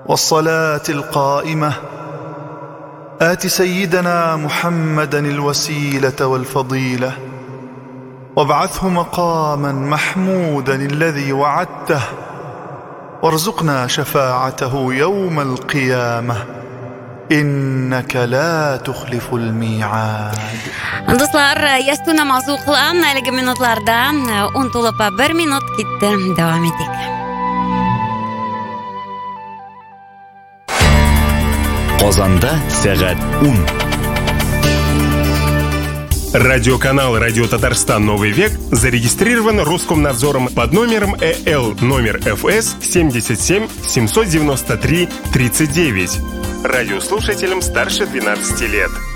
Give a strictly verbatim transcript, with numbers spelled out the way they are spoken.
والصلاة القائمة آت سيدنا محمدا الوسيلة والفضيلة وابعثه مقاما محمودا الذي وعدته وارزقنا شفاعته يوم القيامة إنك لا تخلف الميعاد. Dostlar, yastuna mavzu qilam nayliga minutlarda o'n to'lib bir minut ketdi. Davom eting. Qozonda soat o'n. Радиоканал «Радио Татарстан. Новый век» зарегистрирован Роскомнадзором под номером э эл номер эф эс семьдесят семь семьсот девяносто три тридцать девять. Радиослушателям старше двенадцати лет.